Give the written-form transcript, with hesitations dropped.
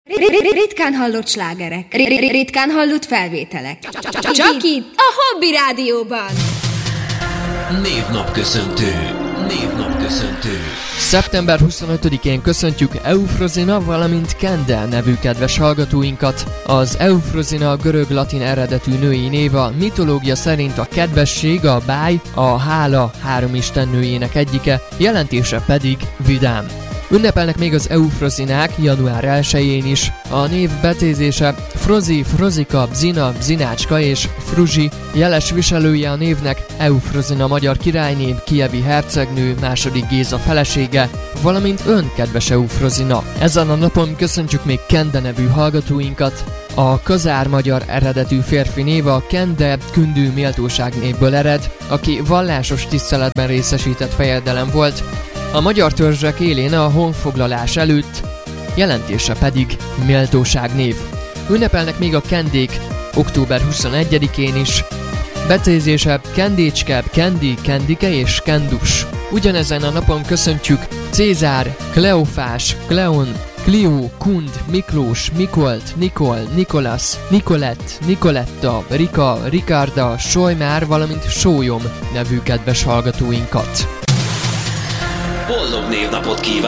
Ritkán hallott slágerek, ritkán hallott felvételek. Csak itt, a Hobby Rádióban. Névnapköszöntő. Szeptember 25-én köszöntjük Eufrozina, valamint Kende nevű kedves hallgatóinkat. Az Eufrozina görög-latin eredetű női név, a mitológia szerint a kedvesség, a báj, a hála három istennőjének egyike, jelentése pedig vidám. Ünnepelnek még az Eufrozinák január 1-én is. A név becézése Frozi, Frozika, Bzina, Bzinácska és Fruzsi. Jeles viselője a névnek Eufrozina magyar királyné, kijevi hercegnő, II. Géza felesége, valamint ön, kedves Eufrozina. Ezen a napon köszöntjük még Kende nevű hallgatóinkat. A kazár magyar eredetű férfi név a Kende kündű méltóságnévből ered, aki vallásos tiszteletben részesített fejedelem volt. A magyar törzsek élén a honfoglalás előtt, jelentése pedig méltóságnév. Ünnepelnek még a kendék október 21-én is. Becézése Kendécske, Kendi, Kendike és Kendus. Ugyanezen a napon köszöntjük Cézár, Kleofás, Kleon, Klió, Kund, Miklós, Mikolt, Nikol, Nikolasz, Nikolett, Nikoletta, Rika, Rikarda, Solymár, valamint Sólyom nevű kedves hallgatóinkat. Boldog névnapot kívánok!